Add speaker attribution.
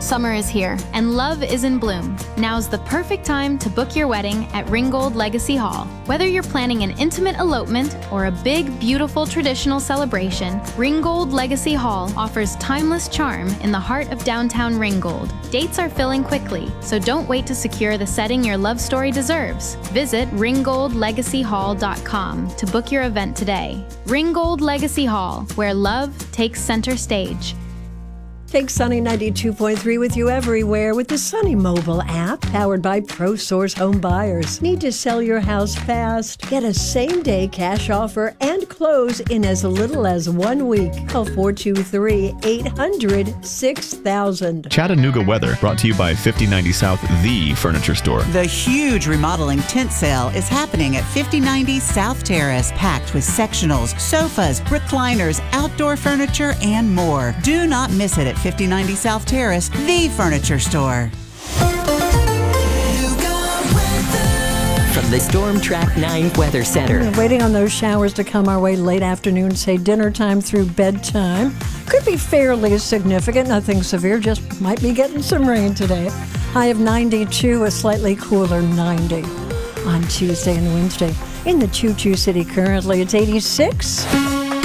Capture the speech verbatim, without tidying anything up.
Speaker 1: Summer is here, and love is in bloom. Now's the perfect time to book your wedding at Ringgold Legacy Hall. Whether you're planning an intimate elopement or a big, beautiful traditional celebration, Ringgold Legacy Hall offers timeless charm in the heart of downtown Ringgold. Dates are filling quickly, so don't wait to secure the setting your love story deserves. Visit ringgold legacy hall dot com to book your event today. Ringgold Legacy Hall, where love takes center stage.
Speaker 2: Take Sunny ninety-two point three with you everywhere with the Sunny mobile app powered by ProSource Home Buyers. Need to sell your house fast? Get a same-day cash offer and close in as little as one week. Call four two three, eight hundred, six thousand.
Speaker 3: Chattanooga weather brought to you by fifty ninety South, the furniture store.
Speaker 4: The huge remodeling tent sale is happening at fifty ninety South Terrace, packed with sectionals, sofas, recliners, outdoor furniture, and more. Do not miss it at fifty ninety South Terrace, the furniture store.
Speaker 5: From the Storm Track nine Weather Center.
Speaker 2: We're waiting on those showers to come our way late afternoon, say dinner time through bedtime. Could be fairly significant, nothing severe, just might be getting some rain today. High of ninety-two, a slightly cooler ninety on Tuesday and Wednesday. In the Choo Choo City currently, it's eighty-six.